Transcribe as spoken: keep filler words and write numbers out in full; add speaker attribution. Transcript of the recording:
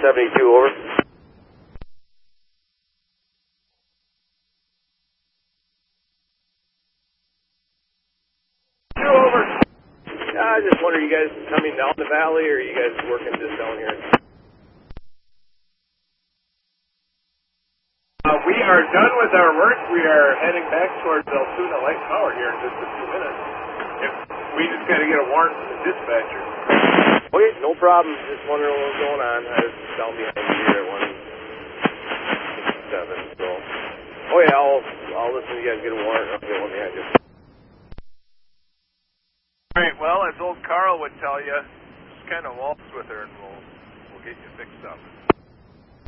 Speaker 1: seventy-two, over.
Speaker 2: Two, over. I just wonder, you guys coming down the valley, or are you guys working just down here? Uh, we are done with our work. We are heading back towards Altoona Light Power here in just a few minutes. If we just got to get a warrant from the dispatcher.
Speaker 1: Okay, no problem. Just wondering what was going on. I was down behind you here at one sixty-seven, so. Oh yeah, I'll, I'll listen to you guys get a warrant. I'll get one behind you.
Speaker 2: Alright, well, as old Carl would tell you, just kind of waltz with her and we'll, we'll get you fixed up.